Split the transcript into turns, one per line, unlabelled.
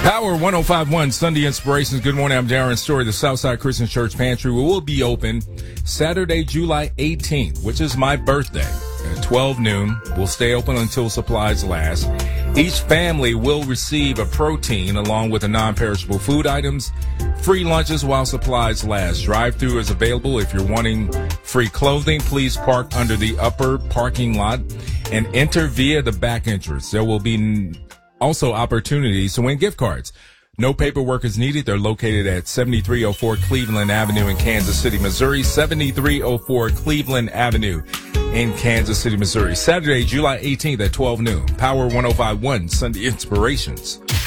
Power 105.1 Sunday Inspirations. Good morning. I'm Darren Story. The Southside Christian Church Pantry will be open Saturday, July 18th, which is my birthday, at 12 noon. We'll stay open until supplies last. Each family will receive a protein along with the non-perishable food items, free lunches while supplies last. Drive-through is available. If you're wanting free clothing, please park under the upper parking lot and enter via the back entrance. There will be also opportunities to win gift cards. No paperwork is needed. They're located at 7304 Cleveland Avenue in Kansas City, Missouri. 7304 Cleveland Avenue in Kansas City, Missouri. Saturday, July 18th at 12 noon. Power 105.1 Sunday Inspirations.